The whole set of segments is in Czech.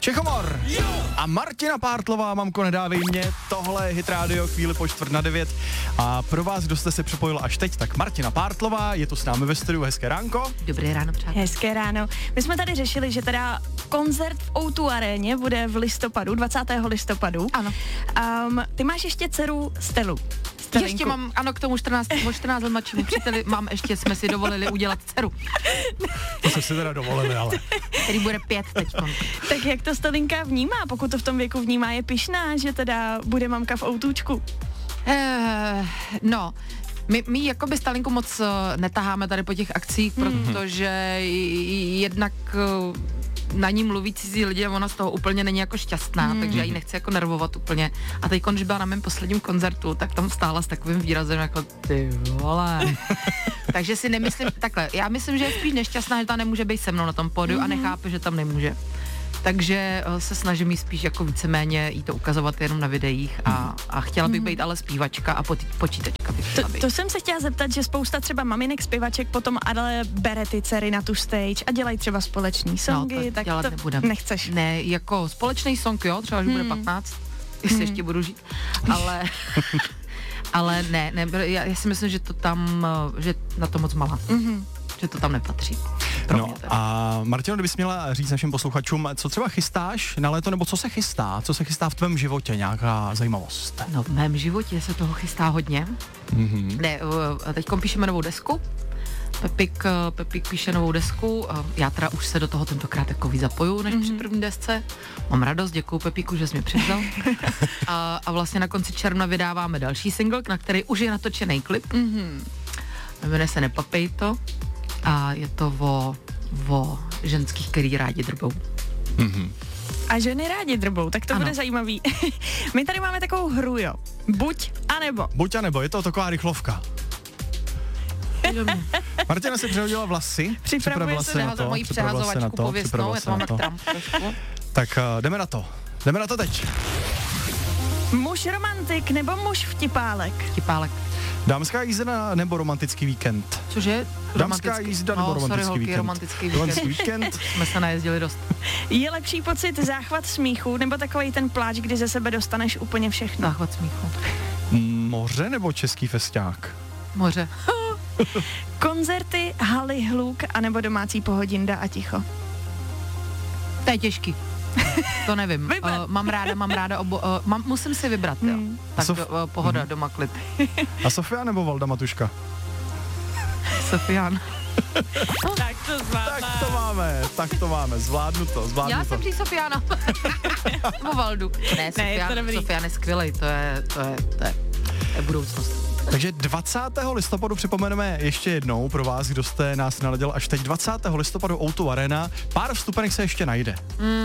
Čechomor a Martina Pártlová, mamko, nedávej mě, tohle je Hit Radio, chvíli po 8:45 a pro vás, kdo jste se připojil až teď, tak Martina Pártlová je tu s námi ve studiu, hezké ránko. Dobré ráno, přátelé. Hezké ráno. My jsme tady řešili, že teda koncert v O2 aréně bude v listopadu, 20. listopadu. Ano. Ty máš ještě dceru Stelu. Ještě mám, ano, k tomu 14 let mladšímu příteli jsme si dovolili udělat dceru. To jsme si teda dovolili, ale. Který bude 5 teďkon. Tak jak to Stelinka vnímá, pokud to v tom věku vnímá, je pyšná, že teda bude mamka v O2čku? No, my jakoby Stalinku moc netaháme tady po těch akcích, protože jednak na ní mluví cizí lidi a ona z toho úplně není jako šťastná, takže já jí nechci jako nervovat úplně. A teď, když byla na mém posledním koncertu, tak tam stála s takovým výrazem jako ty vole. Takže si nemyslím, takhle, já myslím, že je spíš nešťastná, že ta nemůže být se mnou na tom pódiu a nechápe, že tam nemůže. Takže se snažím jí spíš jako víceméně jí to ukazovat jenom na videích a chtěla bych být ale zpívačka a počítačka bych chtěla být. To jsem se chtěla zeptat, že spousta třeba maminek zpěvaček potom ale bere ty dcery na tu stage a dělají třeba společný songy, to tak dělat to nebudem. nechceš. Ne, jako společný song, jo, třeba, že bude 15, jestli ještě budu žít, ale ne, já si myslím, že to tam, že na to moc malá. Že to tam nepatří. No a Martino, kdybys měla říct našim posluchačům, co třeba chystáš na léto, nebo co se chystá v tvém životě, nějaká zajímavost? No v mém životě se toho chystá hodně. Ne, teďkom píšeme novou desku, Pepík píše novou desku, já teda už se do toho tentokrát jako víc zapoju, než při první desce. Mám radost, děkuju Pepíku, že jsi mě přivzal. A vlastně na konci června vydáváme další single, na který už je natočený klip. Jmenuje se Nepapej to. A je to o ženských, který rádi drbou. A ženy rádi drbou, tak to bude zajímavý. My tady máme takovou hru, jo. Buď a nebo, je to taková rychlovka. Martina si přehodila vlasy. Připravuje se na moji přehazovačku pověstnou, já to mám jak Trump trošku. Tak jdeme na to teď. Muž romantik nebo muž vtipálek? Vtipálek. Dámská jízda nebo romantický víkend? Cože? Dámská jízda nebo romantický víkend? Jsme se najezdili dost. Je lepší pocit záchvat smíchu nebo takovej ten pláč, kdy ze sebe dostaneš úplně všechno? Záchvat smíchu. Moře nebo český festiák? Moře. Koncerty, haly, hluk anebo domácí pohodinda a ticho? To je těžký. To nevím. Mám ráda musím si vybrat, jo. Tak pohoda, doma klid. A Sofia nebo Valda Matuška? Sofian. Tak to máme, zvládnu to. Já jsem říct Sofiana. Nebo Valdu. Ne, Sofian je skvělej, to je budoucnost. Takže 20. listopadu připomeneme ještě jednou pro vás, kdo jste nás naladil až teď. 20. listopadu O2 Arena. Pár vstupenek se ještě najde.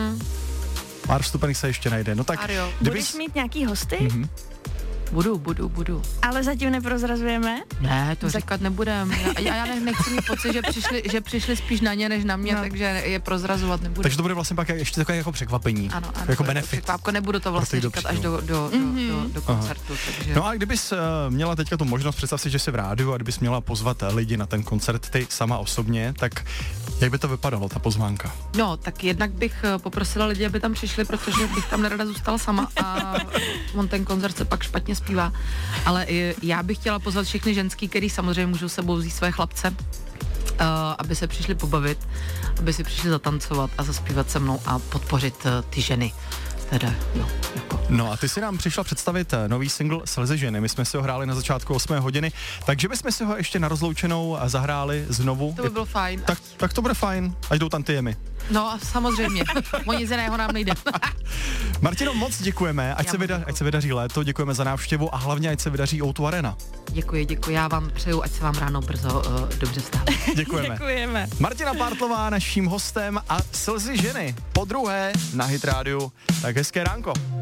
No tak, Ario, budeš mít nějaký hosty? Budu. Ale zatím neprozrazujeme? Ne, to říkat nebudem. Já nechci mít pocit, že přišli spíš na ně, než na mě, takže je prozrazovat nebudu. Takže to bude vlastně pak ještě takové jako překvapení. Ano, jako benefit. Překvápko, nebudu to vlastně říkat až do koncertu. Takže... No a kdybys měla teďka tu možnost, představ si, že jsi v rádiu a kdybys měla pozvat lidi na ten koncert ty sama osobně, tak jak by to vypadalo, ta pozvánka? No, tak jednak bych poprosila lidi, aby tam přišli, protože bych tam nerada zůstala sama a on ten koncert se pak špatně zpívá. Ale já bych chtěla pozvat všechny ženský, který samozřejmě můžou sebou vzít své chlapce, aby se přišli pobavit, aby si přišli zatancovat a zaspívat se mnou a podpořit ty ženy. Teda, jako. No a ty si nám přišla představit nový single Slzy ženy. My jsme si ho hráli na začátku 8 hodiny, takže bychom si ho ještě na rozloučenou zahráli znovu. To by bylo fajn. Tak to bude fajn, až jdou tantiemy. No a samozřejmě, o nic jiného nám nejde. Martino, moc děkujeme, ať se vydaří léto, děkujeme za návštěvu a hlavně ať se vydaří O2 Arena. Děkuji, já vám přeju, ať se vám ráno brzo dobře stává. Děkujeme. Martina Pártlová naším hostem a Slzy ženy podruhé na Hit Rádiu. Tak hezké ránko.